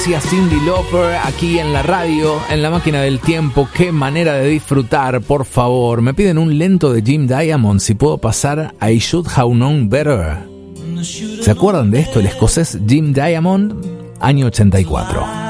Cyndi Lauper aquí en la radio, en la máquina del tiempo. Qué manera de disfrutar, por favor. Me piden un lento de Jim Diamond, si puedo pasar I Should Have Known Better. ¿Se acuerdan de esto? El escocés Jim Diamond, año 84.